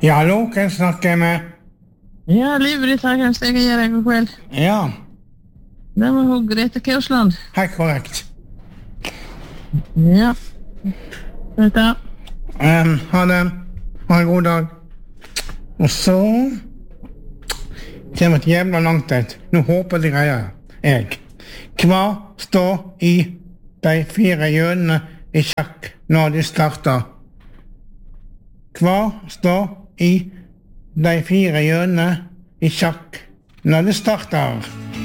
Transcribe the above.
Ja, hallo, hvem snakker jeg med? Ja, Liv-Britt her, kanskje jeg kan gjøre en god kveld. Ja, Det var hun Grete Kausland. helt korrekt. Ja. Vet du. Ha det. Ha en god dag. Og så kommer et jævla langt et. Nå håper de greier jeg. Hva står i de 4 hjørnene i sjakk når de starter? Hva står i de 4 hjørnene i sjakk når det starter?